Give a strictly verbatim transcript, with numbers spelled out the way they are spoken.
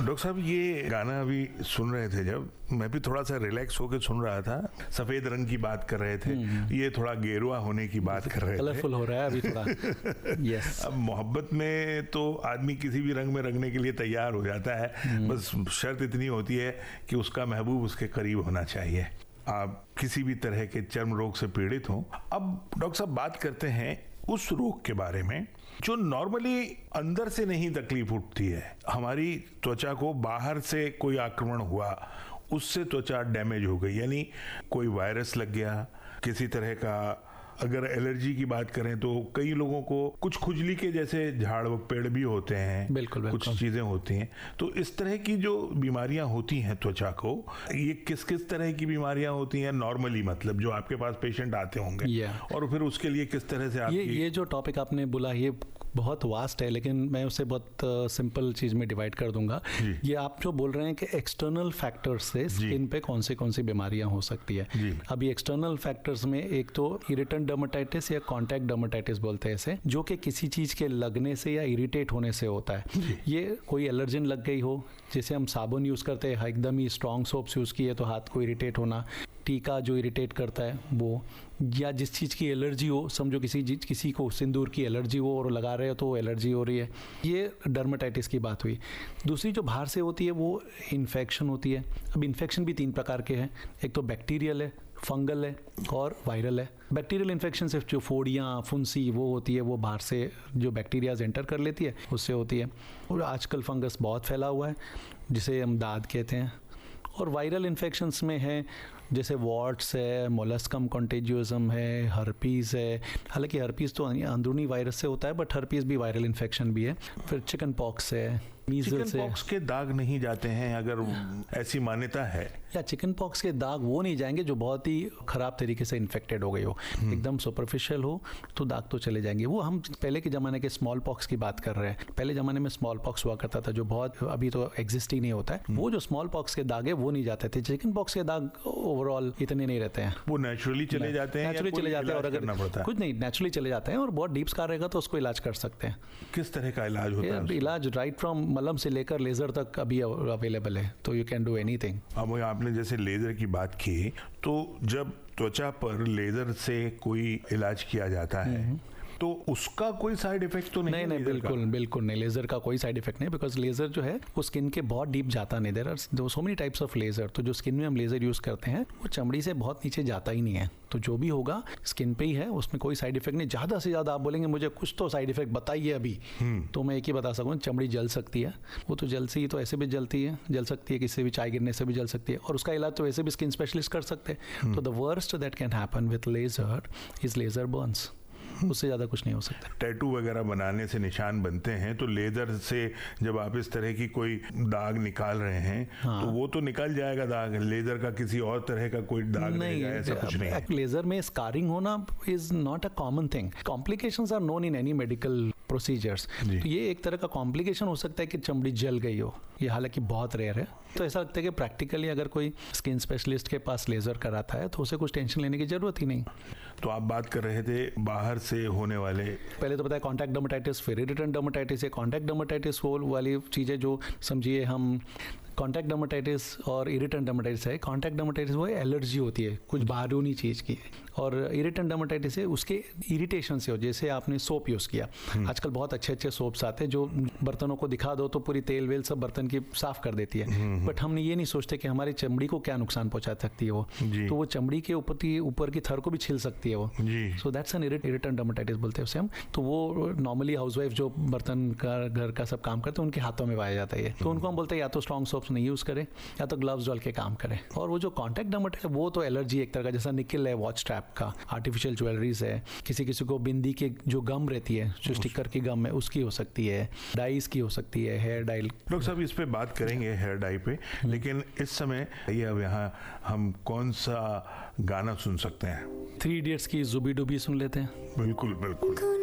Doctor साहब, ये गाना अभी सुन रहे थे जब, मैं भी थोड़ा सा रिलैक्स होकर सुन रहा था। सफेद रंग की बात कर रहे थे, ये थोड़ा गेरुआ होने की बात कर रहे थे, कलरफुल हो रहा है अभी थोड़ा। यस। अब मोहब्बत में तो आदमी किसी भी रंग में रंगने के लिए तैयार हो जाता है, बस शर्त इतनी होती है कि उसका महबूब उसके करीब होना चाहिए। आप किसी भी तरह के चर्म रोग से पीड़ित हो। अब डॉक्टर साहब बात करते हैं उस रोग के बारे में जो नॉर्मली अंदर से नहीं तकलीफ उठती है। हमारी त्वचा को बाहर से कोई आक्रमण हुआ, उससे त्वचा डैमेज हो गई, यानी कोई वायरस लग गया, किसी तरह का, अगर एलर्जी की बात करें तो कई लोगों को कुछ खुजली के जैसे झाड़ पेड़ भी होते हैं, बिल्कुल, बिल्कुल। कुछ चीजें होती हैं। तो इस तरह की जो बीमारियां होती हैं त्वचा को, ये किस किस तरह की बीमारियां होती हैं नॉर्मली, मतलब जो आपके पास पेशेंट आते होंगे, yeah. और फिर उसके लिए किस तरह से आपकी... ये ये जो टॉपिक आपने बोला ये बहुत वास्ट है, लेकिन मैं उसे बहुत सिंपल चीज में डिवाइड कर दूंगा। ये आप जो बोल रहे हैं कि एक्सटर्नल फैक्टर्स से स्किन पे कौन से कौन सी बीमारियां हो सकती है। अभी एक्सटर्नल फैक्टर्स में एक तो इरिटेंट डर्मेटाइटिस या कॉन्टैक्ट डर्मेटाइटिस बोलते हैं इसे, जो कि किसी चीज के लगने से या इरिटेट होने से होता है। ये कोई एलर्जन लग गई हो, जैसे हम साबुन यूज करते हैं, एकदम ही स्ट्रॉन्ग सोप्स यूज किए तो हाथ को इरिटेट होना, टीका जो इरिटेट करता है वो, या जिस चीज़ की एलर्जी हो, समझो किसी किसी को सिंदूर की एलर्जी हो और लगा रहे हो तो एलर्जी हो रही है, ये डर्मेटाइटिस की बात हुई। दूसरी जो बाहर से होती है वो इन्फेक्शन होती है। अब इन्फेक्शन भी तीन प्रकार के हैं, एक तो बैक्टीरियल है, फंगल है और वायरल है। बैक्टीरियल इन्फेक्शन सिर्फ जो फोड़ियाँ, फुंसी वो होती है, वो बाहर से जो बैक्टीरियाज एंटर कर लेती है उससे होती है। और आजकल फंगस बहुत फैला हुआ है जिसे हम दाद कहते हैं। और वायरल इन्फेक्शंस में है जैसे वॉट्स है, मोलस्कम कॉन्टेजियोजम है, हर्पीज़ है। हालांकि हर्पीज़ तो अंदरूनी वायरस से होता है, बट हर्पीज़ भी वायरल इन्फेक्शन भी है। फिर चिकन पॉक्स है, मीजल्स है। पॉक्स के दाग नहीं जाते हैं, अगर ऐसी मान्यता है? या चिकन पॉक्स के दाग वो नहीं जाएंगे जो बहुत ही खराब तरीके से इन्फेक्टेड हो गई हो, एकदम सुपरफिशियल हो तो दाग तो चले जाएंगे। वो हम पहले के ज़माने के स्मॉल पॉक्स की बात कर रहे हैं। पहले ज़माने में स्मॉल पॉक्स हुआ करता था जो बहुत अभी तो एग्जिस्ट ही नहीं होता है। वो जो स्मॉल पॉक्स के दाग है वो नहीं जाते थे। चिकन पॉक्स के दाग ओवरऑल इतने नहीं रहते हैं, वो नेचुरली चले जाते हैं। नेचुरली चले जाते हैं, और अगर कुछ नहीं नेचुरली चले जाते हैं और बहुत डीप स्कार रहेगा तो उसको इलाज कर सकते हैं। किस तरह का इलाज होता है? इलाज राइट फ्रॉम मलम से लेकर लेजर तक अभी अवेलेबल है, तो यू कैन डू एनीथिंग। अब आपने जैसे लेजर की बात की, तो जब त्वचा पर लेजर से कोई इलाज किया जाता है तो उसका कोई साइड इफेक्ट तो नहीं? नहीं नहीं बिल्कुल बिल्कुल नहीं, लेजर का कोई साइड इफेक्ट नहीं, बिकॉज लेजर जो है वो स्किन के बहुत डीप जाता नहीं। There are so many types of laser. तो जो स्किन में हम लेजर यूज करते हैं वो चमड़ी से बहुत नीचे जाता ही नहीं है। तो जो भी होगा स्किन पे ही है, उसमें कोई साइड इफेक्ट नहीं। ज्यादा से ज्यादा आप बोलेंगे मुझे कुछ तो साइड इफेक्ट बताइए अभी, तो मैं एक ही बता सकूँ, चमड़ी जल सकती है। वो तो जल से ही तो ऐसे भी जलती है, जल सकती है, किसी भी चाय गिरने से भी जल सकती है, और उसका इलाज तो वैसे भी स्किन स्पेशलिस्ट कर सकते हैं। तो the worst that can happen with laser is laser Burns. उससे ज्यादा कुछ नहीं हो सकता। टैटू वगैरह बनाने से निशान बनते हैं, तो लेजर से जब आप इस तरह की कोई दाग निकाल रहे हैं, हाँ। तो वो तो निकल जाएगा दाग, लेजर का किसी और तरह का कोई दाग नहीं है, ऐसा कुछ नहीं है। लेजर में स्कारिंग होना is not a common thing. Complications are known in any medical procedures. तो ये एक तरह का कॉम्प्लिकेशन हो सकता है कि चमड़ी जल गई हो, ये हालांकि बहुत रेयर है। तो ऐसा लगता है कि प्रैक्टिकली अगर कोई स्किन स्पेशलिस्ट के पास लेजर कराता है तो उसे कुछ टेंशन लेने की जरूरत ही नहीं। तो आप बात कर रहे थे बाहर से होने वाले, पहले तो बताया कॉन्टैक्ट डर्मेटाइटिस, फिर इरिटेंट डर्मेटाइटिस। ये कॉन्टैक्ट डर्मेटाइटिस वो वाली चीज़ें जो समझिए हम कॉन्टैक्ट डर्मेटाइटिस और इरिटेंट डर्मेटाइटिस है। कॉन्टैक्ट डर्मेटाइटिस वो एलर्जी होती है कुछ बाहरी चीज़ की, और इरिटेंट डर्मेटाइटिस है उसके इरिटेशन से हो। जैसे आपने सोप यूज़ किया, आजकल बहुत अच्छे अच्छे सोप्स आते हैं जो बर्तनों को दिखा दो तो पूरी तेल वेल सब बर्तन की साफ कर देती है, बट हम ये नहीं सोचते कि हमारी चमड़ी को क्या नुकसान पहुंचा सकती है वो। तो वो चमड़ी के ऊपर की ऊपर की थर को भी छिल सकती है वो। So that's an irritant dermatitis बोलते हैं उसे हम। तो वो नॉर्मली हाउसवाइफ जो बर्तन का घर का सब काम करते हैं उनके हाथों में पाया जाता है। तो उनको हम बोलते हैं या तो स्ट्रॉन्ग सोप्स नहीं यूज करें या तो ग्लव्स डाल के काम करें। और वो जो कॉन्टैक्ट डर्मेटाइटिस वो तो एलर्जी एक तरह का, जैसा निकल है वॉच स्ट्रैप का, आर्टिफिशियल ज्वेलरीज है, किसी किसी को बिंदी के जो गम रहती है, जो स्टिकर की गम है उसकी हो सकती है, डाइस की हो सकती है, हेयर डाई। डॉक्टर साहब इस पे बात करेंगे हेयर डाई पे, लेकिन इस समय ये अब यहाँ हम कौन सा गाना सुन सकते हैं? थ्री इडियट्स की जुबी डुबी सुन लेते हैं। बिल्कुल बिल्कुल।